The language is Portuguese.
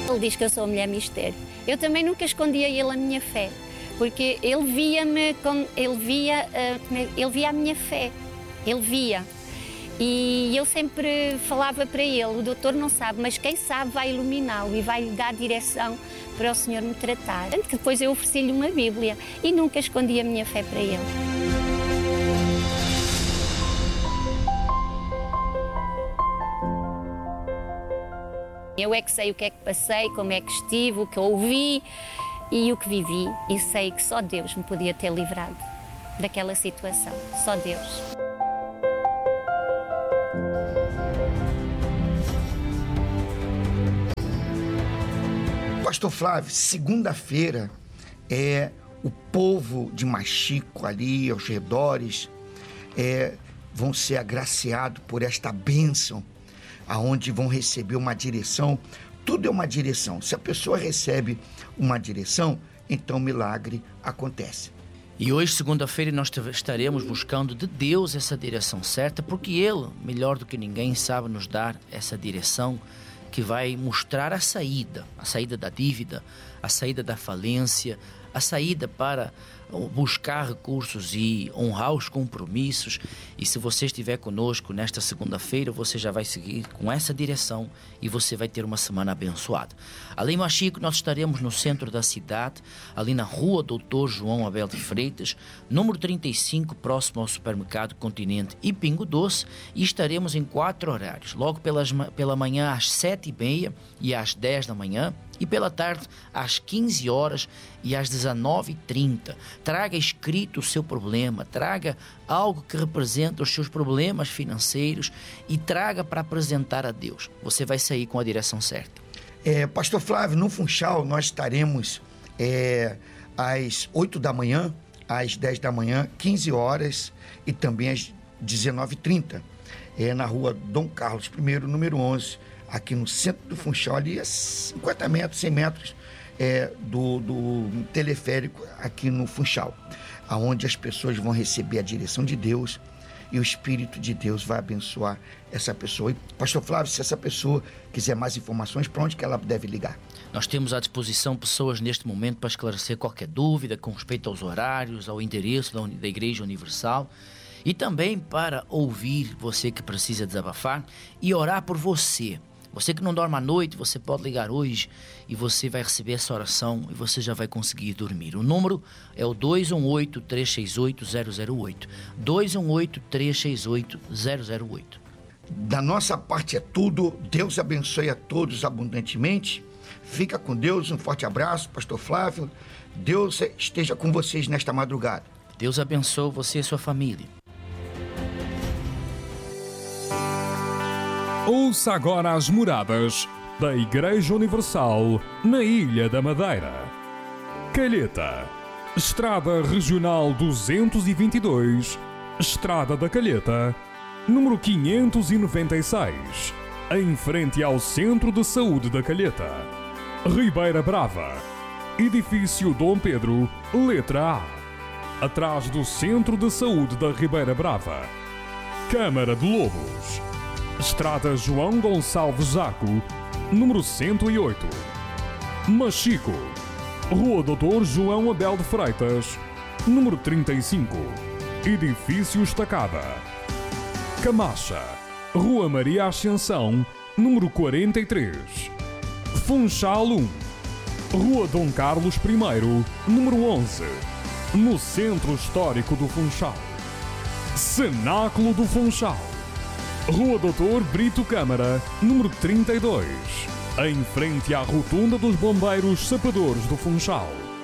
Ele diz que eu sou a mulher mistério. Eu também nunca escondi a ele a minha fé, porque ele via-me, ele via a minha fé, ele via. E eu sempre falava para ele, o doutor não sabe, mas quem sabe vai iluminá-lo e vai lhe dar direção para o Senhor me tratar. Tanto que depois eu ofereci-lhe uma Bíblia e nunca escondi a minha fé para ele. Eu é que sei o que é que passei, como é que estive, o que ouvi e o que vivi. E sei que só Deus me podia ter livrado daquela situação, só Deus. Pastor Flávio, segunda-feira o povo de Machico ali aos redores vão ser agraciados por esta bênção, aonde vão receber uma direção. Tudo é uma direção. Se a pessoa recebe uma direção, então o milagre acontece. E hoje, segunda-feira, nós estaremos buscando de Deus essa direção certa, porque Ele, melhor do que ninguém, sabe nos dar essa direção que vai mostrar a saída da dívida, a saída da falência, a saída para buscar recursos e honrar os compromissos. E se você estiver conosco nesta segunda-feira, você já vai seguir com essa direção e você vai ter uma semana abençoada. Além do Machico, nós estaremos no centro da cidade, ali na rua Dr. João Abel de Freitas, número 35, próximo ao supermercado Continente e Pingo Doce, e estaremos em 4 horários, logo pela manhã às 7h30 e às 10 da manhã, e pela tarde às 15 horas e às 19h30. Traga escrito o seu problema, traga algo que representa os seus problemas financeiros e traga para apresentar a Deus. Você vai sair com a direção certa. Pastor Flávio, no Funchal nós estaremos às 8 da manhã, às 10 da manhã, 15 horas e também às 19h30. Na rua Dom Carlos I, número 11, aqui no centro do Funchal, ali a 50 metros, 100 metros do teleférico aqui no Funchal, aonde as pessoas vão receber a direção de Deus e o Espírito de Deus vai abençoar essa pessoa. E, Pastor Flávio, se essa pessoa quiser mais informações, para onde que ela deve ligar? Nós temos à disposição pessoas neste momento para esclarecer qualquer dúvida com respeito aos horários, ao endereço da Igreja Universal, e também para ouvir você que precisa desabafar e orar por você. Você que não dorme à noite, você pode ligar hoje e você vai receber essa oração e você já vai conseguir dormir. O número é o 218-368-008. 218-368-008. Da nossa parte é tudo. Deus abençoe a todos abundantemente. Fica com Deus. Um forte abraço, Pastor Flávio. Deus esteja com vocês nesta madrugada. Deus abençoe você e sua família. Ouça agora as moradas da Igreja Universal na Ilha da Madeira. Calheta, Estrada Regional 222, Estrada da Calheta, número 596, em frente ao Centro de Saúde da Calheta. Ribeira Brava, Edifício Dom Pedro, letra A, atrás do Centro de Saúde da Ribeira Brava. Câmara de Lobos, Estrada João Gonçalves Zaco, número 108. Machico, Rua Dr. João Abel de Freitas, número 35, Edifício Estacada. Camacha, Rua Maria Ascensão, número 43. Funchal 1, Rua Dom Carlos I, número 11, no Centro Histórico do Funchal. Cenáculo do Funchal, Rua Dr. Brito Câmara, número 32, em frente à Rotunda dos Bombeiros Sapadores do Funchal.